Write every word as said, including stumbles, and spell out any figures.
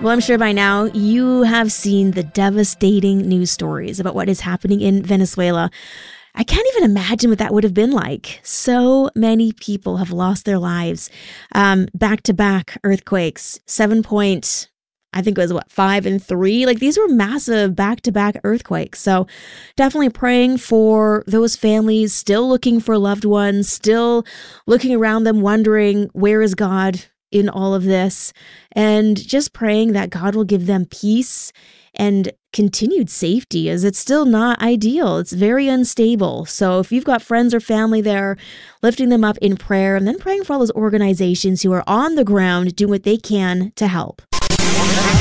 Well, I'm sure by now you have seen the devastating news stories about what is happening in Venezuela. I can't even imagine what that would have been like. So many people have lost their lives. Um, back-to-back earthquakes, seven point, I think it was what, five and three? Like these were massive back-to-back earthquakes. So definitely praying for those families, still looking for loved ones, still looking around them, wondering, where is God in all of this, and just praying that God will give them peace and continued safety, as it's still not ideal. It's very unstable. So if you've got friends or family there, lifting them up in prayer, and then praying for all those organizations who are on the ground doing what they can to help.